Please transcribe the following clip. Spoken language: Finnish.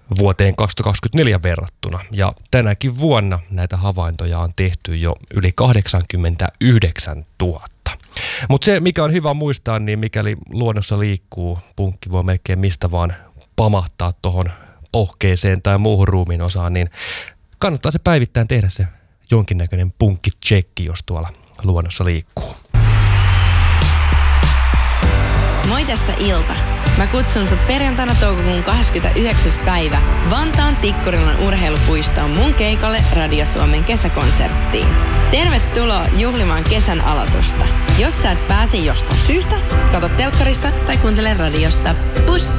vuoteen 2024 verrattuna. Ja tänäkin vuonna näitä havaintoja on tehty jo yli 89 000. Mutta se, mikä on hyvä muistaa, niin mikäli luonnossa liikkuu, punkki voi melkein mistä vaan pamahtaa tuohon pohkeeseen tai muuhun ruumiin osaan, niin kannattaa se päivittäin tehdä se jonkinnäköinen punkkitsekki, jos tuolla luonnossa liikkuu. Moi, tässä Ilta. Mä kutsun sut perjantaina toukokuun 29. päivä Vantaan Tikkurilan urheilupuistoon mun keikalle Radio Suomen kesäkonserttiin. Tervetuloa juhlimaan kesän aloitusta. Jos sä et pääse jostain syystä, kato telkkarista tai kuuntele radiosta. Pus!